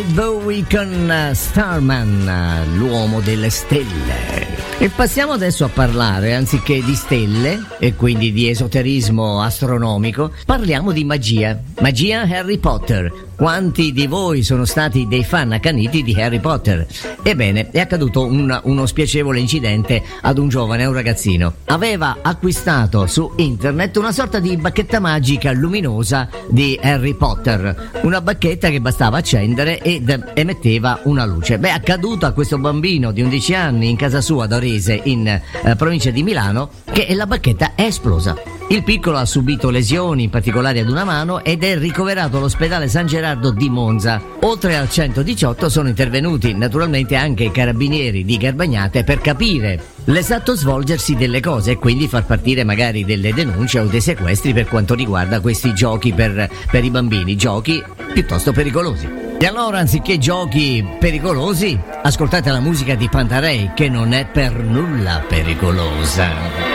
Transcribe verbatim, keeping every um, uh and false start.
Bowie con Starman, l'uomo delle stelle. E passiamo adesso a parlare, anziché di stelle e quindi di esoterismo astronomico, parliamo di magia. Magia Harry Potter. Quanti di voi sono stati dei fan accaniti di Harry Potter? Ebbene, è accaduto un, uno spiacevole incidente ad un giovane, un ragazzino. Aveva acquistato su internet una sorta di bacchetta magica luminosa di Harry Potter, una bacchetta che bastava accendere ed emetteva una luce. Beh, è accaduto a questo bambino di undici anni in casa sua ad Arese, in eh, provincia di Milano, che la bacchetta è esplosa. Il piccolo ha subito lesioni, in particolare ad una mano, ed è ricoverato all'ospedale San Gerardo di Monza. Oltre al centodiciotto sono intervenuti naturalmente anche i carabinieri di Garbagnate per capire l'esatto svolgersi delle cose e quindi far partire magari delle denunce o dei sequestri per quanto riguarda questi giochi per, per i bambini, giochi piuttosto pericolosi. E allora, anziché giochi pericolosi, ascoltate la musica di Pantarei, che non è per nulla pericolosa.